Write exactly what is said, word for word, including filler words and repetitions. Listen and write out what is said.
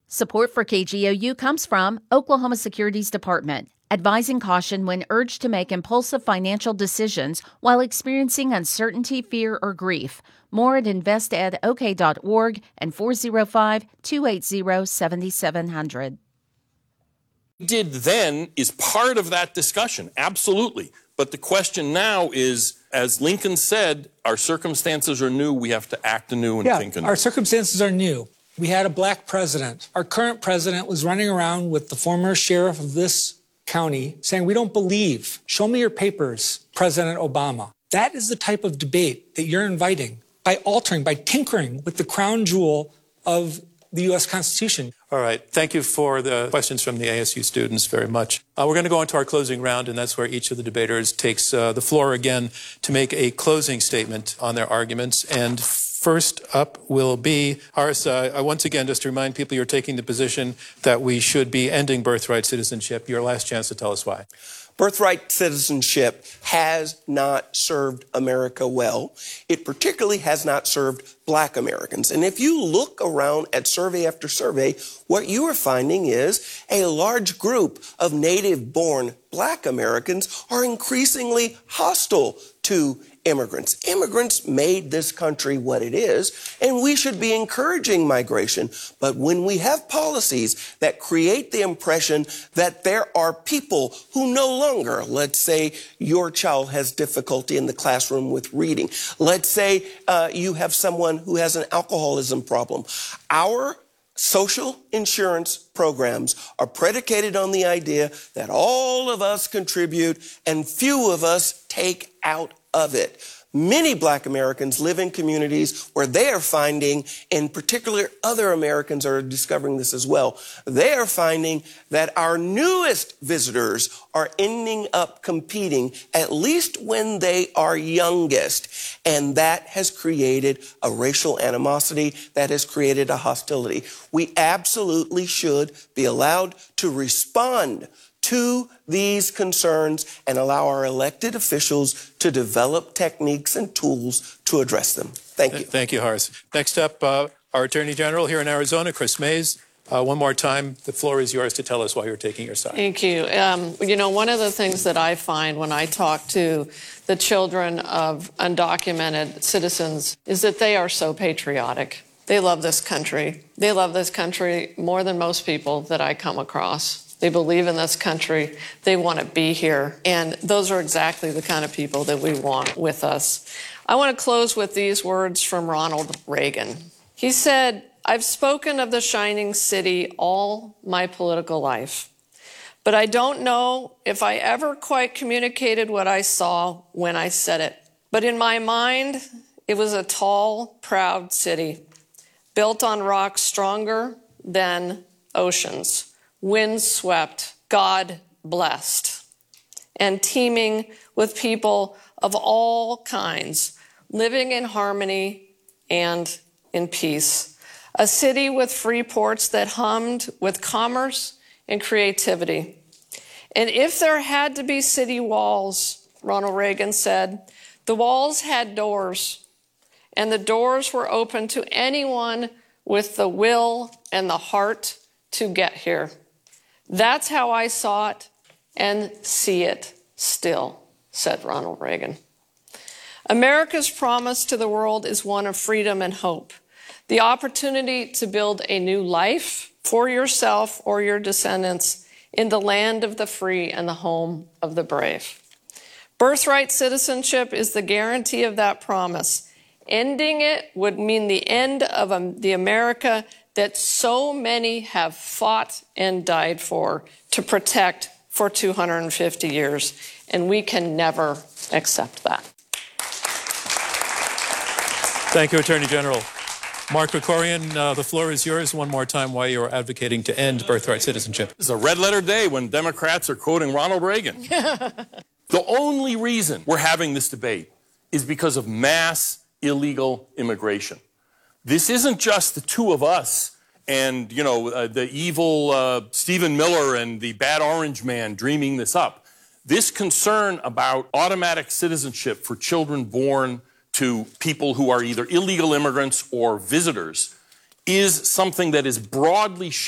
Support for K G O U comes from Oklahoma Securities Department, advising caution when urged to make impulsive financial decisions while experiencing uncertainty, fear, or grief. More at invest ed o k dot org and four oh five, two eight zero, seven seven zero zero. Did then is part of that discussion, absolutely. But the question now is, as Lincoln said, our circumstances are new. We have to act anew and yeah, think anew. Our circumstances are new. We had a black president. Our current president was running around with the former sheriff of this county saying, "We don't believe. Show me your papers, President Obama." That is the type of debate that you're inviting by altering, by tinkering with the crown jewel of the U S Constitution. All right. Thank you for the questions from the A S U students very much. Uh, we're going to go into our closing round, and that's where each of the debaters takes uh, the floor again to make a closing statement on their arguments. And first up will be Horace. Uh, once again, just to remind people, you're taking the position that we should be ending birthright citizenship. Your last chance to tell us why. Birthright citizenship has not served America well. It particularly has not served Black Americans. And if you look around at survey after survey, what you are finding is a large group of native-born Black Americans are increasingly hostile to immigrants. Immigrants made this country what it is, and we should be encouraging migration. But when we have policies that create the impression that there are people who no longer, let's say your child has difficulty in the classroom with reading, let's say uh, you have someone who has an alcoholism problem, our social insurance programs are predicated on the idea that all of us contribute and few of us take out of it. Many Black Americans live in communities where they are finding, in particular other Americans are discovering this as well, they are finding that our newest visitors are ending up competing, at least when they are youngest. And that has created a racial animosity, that has created a hostility. We absolutely should be allowed to respond to these concerns and allow our elected officials to develop techniques and tools to address them. Thank you. Thank you, Horace. Next up, uh, our Attorney General here in Arizona, Kris Mayes. Uh, one more time, the floor is yours to tell us why you're taking your side. Thank you. Um, you know, one of the things that I find when I talk to the children of undocumented citizens is that they are so patriotic. They love this country. They love this country more than most people that I come across. They believe in this country. They want to be here. And those are exactly the kind of people that we want with us. I want to close with these words from Ronald Reagan. He said, "I've spoken of the shining city all my political life, but I don't know if I ever quite communicated what I saw when I said it. But in my mind, it was a tall, proud city, built on rocks stronger than oceans, windswept, God-blessed, and teeming with people of all kinds, living in harmony and in peace. A city with free ports that hummed with commerce and creativity. And if there had to be city walls," Ronald Reagan said, "the walls had doors, and the doors were open to anyone with the will and the heart to get here. That's how I saw it and see it still," said Ronald Reagan. America's promise to the world is one of freedom and hope. The opportunity to build a new life for yourself or your descendants in the land of the free and the home of the brave. Birthright citizenship is the guarantee of that promise. Ending it would mean the end of um, the America that so many have fought and died for, to protect for two hundred fifty years. And we can never accept that. Thank you, Attorney General. Mark Krikorian, uh, the floor is yours one more time why you're advocating to end birthright citizenship. It's a red letter day when Democrats are quoting Ronald Reagan. The only reason we're having this debate is because of mass illegal immigration. This isn't just the two of us and, you know, uh, the evil uh, Stephen Miller and the bad orange man dreaming this up. This concern about automatic citizenship for children born to people who are either illegal immigrants or visitors is something that is broadly